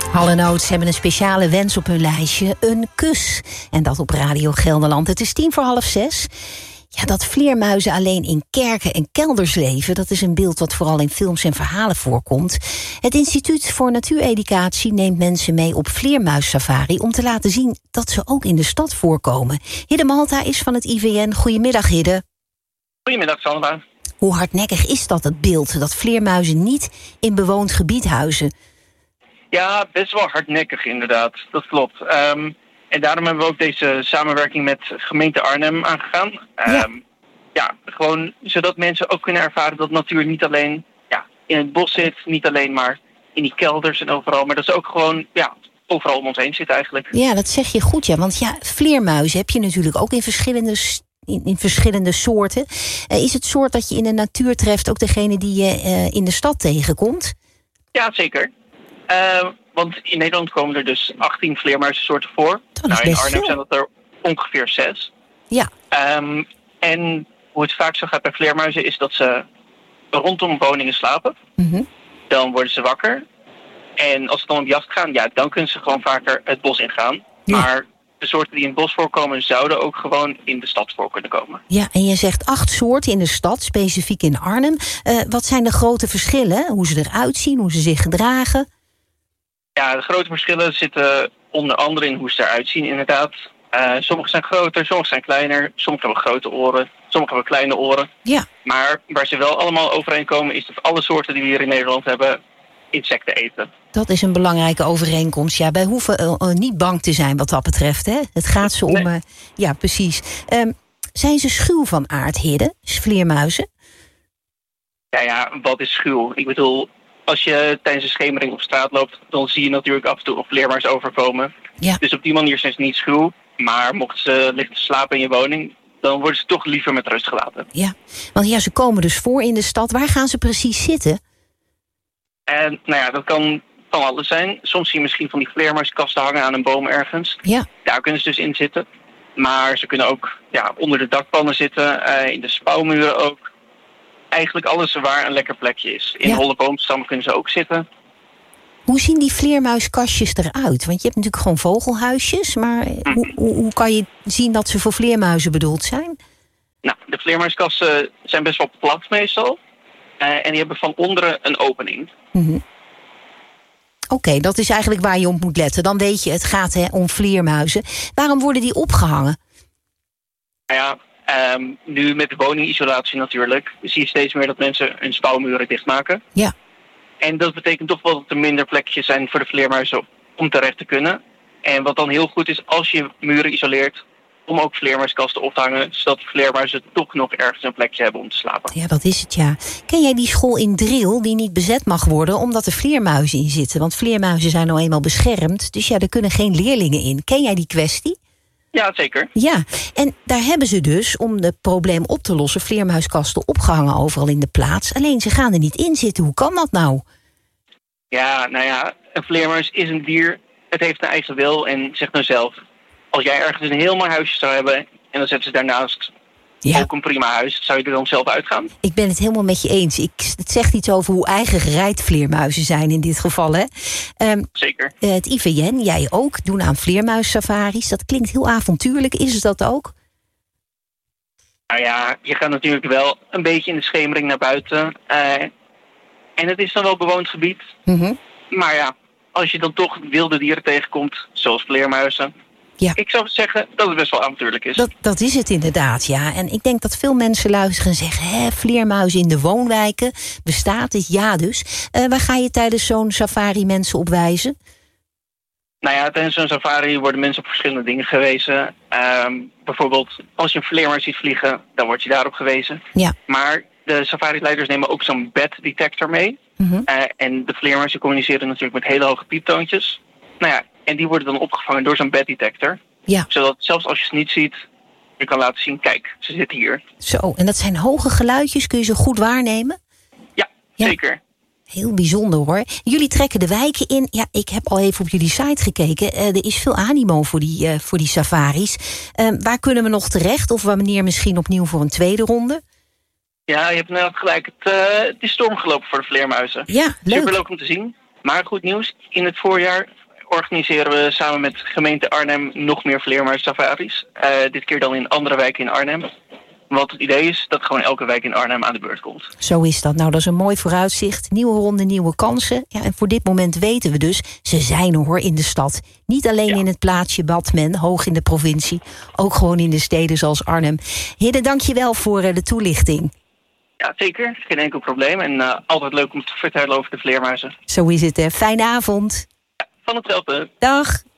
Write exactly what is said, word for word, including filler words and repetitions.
Hallenoods hebben een speciale wens op hun lijstje, een kus. En dat op Radio Gelderland. Het is tien voor half zes. Ja, dat vleermuizen alleen in kerken en kelders leven, dat is een beeld wat vooral in films en verhalen voorkomt. Het Instituut voor Natuureducatie neemt mensen mee op vleermuissafari om te laten zien dat ze ook in de stad voorkomen. Hidde Malta is van het I V N. Goedemiddag, Hidde. Goedemiddag, Sandra. Hoe hardnekkig is dat, het beeld, dat vleermuizen niet in bewoond gebied huizen? Ja, best wel hardnekkig inderdaad, dat klopt. Um, en daarom hebben we ook deze samenwerking met gemeente Arnhem aangegaan. Ja. Um, ja, gewoon zodat mensen ook kunnen ervaren dat natuur niet alleen ja, in het bos zit, niet alleen maar in die kelders en overal, maar dat ze ook gewoon ja, overal om ons heen zit eigenlijk. Ja, dat zeg je goed, ja. Want ja, vleermuizen heb je natuurlijk ook in verschillende, in, in verschillende soorten. Uh, is het soort dat je in de natuur treft ook degene die je uh, in de stad tegenkomt? Ja, zeker. Uh, want in Nederland komen er dus achttien vleermuizensoorten voor. Nou, in Arnhem veel. Zijn dat er ongeveer zes. Ja. Um, en hoe het vaak zo gaat bij vleermuizen is dat ze rondom woningen slapen. Mm-hmm. Dan worden ze wakker. En als ze dan op jacht gaan, ja, dan kunnen ze gewoon vaker het bos ingaan. Ja. Maar de soorten die in het bos voorkomen zouden ook gewoon in de stad voor kunnen komen. Ja, en je zegt acht soorten in de stad, specifiek in Arnhem. Uh, wat zijn de grote verschillen? Hoe ze eruit zien, hoe ze zich gedragen? Ja, de grote verschillen zitten onder andere in hoe ze eruit zien, inderdaad. Uh, sommige zijn groter, sommige zijn kleiner. Sommige hebben grote oren, sommige hebben kleine oren. Ja. Maar waar ze wel allemaal overeenkomen is dat alle soorten die we hier in Nederland hebben insecten eten. Dat is een belangrijke overeenkomst. Ja, wij hoeven uh, uh, niet bang te zijn wat dat betreft. Hè? Het gaat ze om... Nee. Uh, ja, precies. Um, zijn ze schuw van aard, Hidde, vleermuizen? Ja, ja, wat is schuw? Ik bedoel, als je tijdens de schemering op straat loopt, dan zie je natuurlijk af en toe een vleermuis overkomen. Ja. Dus op die manier zijn ze niet schuw. Maar mochten ze liggen te slapen in je woning, dan worden ze toch liever met rust gelaten. Ja, want ja, ze komen dus voor in de stad. Waar gaan ze precies zitten? En nou ja, dat kan van alles zijn. Soms zie je misschien van die vleermuiskasten hangen aan een boom ergens. Ja. Daar kunnen ze dus in zitten. Maar ze kunnen ook ja, onder de dakpannen zitten, uh, in de spouwmuren ook. Eigenlijk alles waar een lekker plekje is. In ja. holle boomstammen kunnen ze ook zitten. Hoe zien die vleermuiskastjes eruit? Want je hebt natuurlijk gewoon vogelhuisjes. Maar hm. hoe, hoe, hoe kan je zien dat ze voor vleermuizen bedoeld zijn? Nou, de vleermuiskasten zijn best wel plat meestal. Uh, en die hebben van onderen een opening. Mm-hmm. Oké, okay, dat is eigenlijk waar je op moet letten. Dan weet je, het gaat hè, om vleermuizen. Waarom worden die opgehangen? Nou ja, um, nu met de woningisolatie natuurlijk, zie je steeds meer dat mensen hun spouwmuren dichtmaken. Ja. En dat betekent toch wel dat er minder plekjes zijn voor de vleermuizen om terecht te kunnen. En wat dan heel goed is, als je muren isoleert, om ook vleermuiskasten op te hangen, zodat de vleermuizen toch nog ergens een plekje hebben om te slapen. Ja, dat is het, ja. Ken jij die school in Driel die niet bezet mag worden omdat er vleermuizen in zitten? Want vleermuizen zijn nou eenmaal beschermd, dus ja, er kunnen geen leerlingen in. Ken jij die kwestie? Ja, zeker. Ja, en daar hebben ze dus, om het probleem op te lossen, vleermuiskasten opgehangen overal in de plaats. Alleen ze gaan er niet in zitten. Hoe kan dat nou? Ja, nou ja, een vleermuis is een dier. Het heeft een eigen wil en zegt nou zelf, als jij ergens een heel mooi huisje zou hebben en dan zetten ze daarnaast ja. ook een prima huis, zou je er dan zelf uitgaan? Ik ben het helemaal met je eens. Ik, het zegt iets over hoe eigen gereid vleermuizen zijn in dit geval, hè? Um, Zeker. Het I V N, jij ook, doen aan vleermuissafaris. Dat klinkt heel avontuurlijk. Is het dat ook? Nou ja, je gaat natuurlijk wel een beetje in de schemering naar buiten. Uh, en het is dan wel bewoond gebied. Mm-hmm. Maar ja, als je dan toch wilde dieren tegenkomt, zoals vleermuizen, ja. Ik zou zeggen dat het best wel avontuurlijk is. Dat, dat is het inderdaad, ja. En ik denk dat veel mensen luisteren en zeggen, hè, vleermuizen in de woonwijken, bestaat het? Ja dus. Uh, waar ga je tijdens zo'n safari mensen op wijzen? Nou ja, tijdens zo'n safari worden mensen op verschillende dingen gewezen. Um, bijvoorbeeld, als je een vleermuis ziet vliegen, dan word je daarop gewezen. Ja. Maar de safari-leiders nemen ook zo'n bed-detector mee. Mm-hmm. Uh, en de vleermuizen communiceren natuurlijk met hele hoge pieptoontjes. Nou ja, en die worden dan opgevangen door zo'n beddetector. Ja. Zodat zelfs als je ze niet ziet, je kan laten zien, kijk, ze zitten hier. Zo, en dat zijn hoge geluidjes, kun je ze goed waarnemen? Ja, ja. Zeker. Heel bijzonder hoor. Jullie trekken de wijken in. Ja, ik heb al even op jullie site gekeken. Uh, er is veel animo voor die, uh, voor die safaris. Uh, waar kunnen we nog terecht? Of wanneer misschien opnieuw voor een tweede ronde? Ja, je hebt net gelijk. Het, uh, het is storm gelopen voor de vleermuizen. Ja, leuk. Superleuk om te zien. Maar goed nieuws, in het voorjaar organiseren we samen met gemeente Arnhem nog meer vleermuissafaris. Uh, dit keer dan in andere wijken in Arnhem. Wat het idee is dat gewoon elke wijk in Arnhem aan de beurt komt. Zo is dat. Nou, dat is een mooi vooruitzicht. Nieuwe ronde, nieuwe kansen. Ja, en voor dit moment weten we dus, ze zijn er hoor in de stad. Niet alleen ja. in het plaatsje Badmen, hoog in de provincie. Ook gewoon in de steden zoals Arnhem. Hidde, dank je wel voor uh, de toelichting. Ja, zeker. Geen enkel probleem. En uh, altijd leuk om te vertellen over de vleermuizen. Zo is het, hè. Fijne avond. Ja, van hetzelfde. Dag.